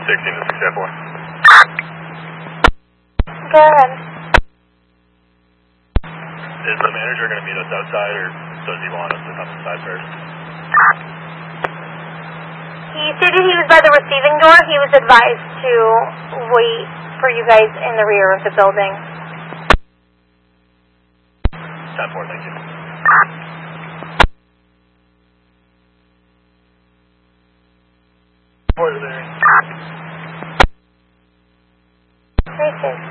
16 to 684. Go ahead. Is the manager going to meet us outside, or does he want us to come inside first? He stated he was by the receiving door. He was advised to wait for you guys in the rear of the building. 10-4, thank you. Racist.